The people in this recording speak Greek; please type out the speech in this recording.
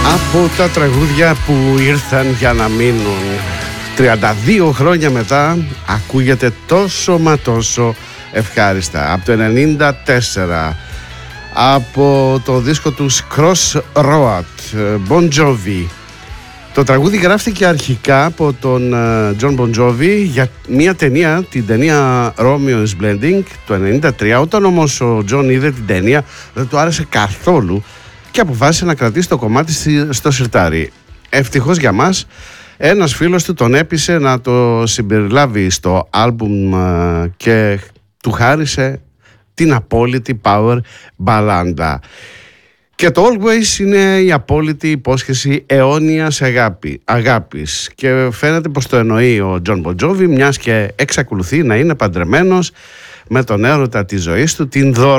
Από τα τραγούδια που ήρθαν για να μείνουν, 32 χρόνια μετά ακούγεται τόσο μα τόσο ευχάριστα. Από το 1994, από το δίσκο του Crossroad, Bon Jovi. Το τραγούδι γράφτηκε αρχικά από τον John Bon Jovi για μια ταινία, την ταινία Romeo is Blending το 1993. Όταν όμως ο John είδε την ταινία, δεν του άρεσε καθόλου και αποφάσισε να κρατήσει το κομμάτι στο σιρτάρι. Ευτυχώς για μας, ένας φίλος του τον έπεισε να το συμπεριλάβει στο άλμπουμ και του χάρισε την απόλυτη power μπαλάντα. Και το Always είναι η απόλυτη υπόσχεση αιώνιας αγάπης και φαίνεται πως το εννοεί ο John Bon Jovi, μιας και εξακολουθεί να είναι παντρεμένος με τον έρωτα της ζωής του, την